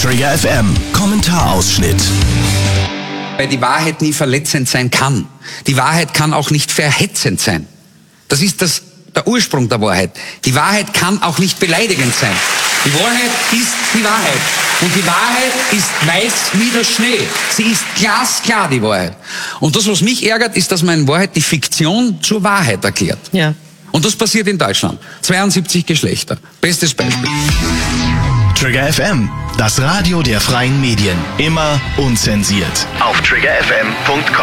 Trigger FM Kommentarausschnitt. Weil die Wahrheit nie verletzend sein kann. Die Wahrheit kann auch nicht verhetzend sein. Das ist der Ursprung der Wahrheit. Die Wahrheit kann auch nicht beleidigend sein. Die Wahrheit ist die Wahrheit. Und die Wahrheit ist weiß wie der Schnee. Sie ist glasklar, die Wahrheit. Und das, was mich ärgert, ist, dass man in Wahrheit die Fiktion zur Wahrheit erklärt. Ja. Und das passiert in Deutschland. 72 Geschlechter. Bestes Beispiel. Trigger FM, das Radio der freien Medien. Immer unzensiert. Auf triggerfm.com.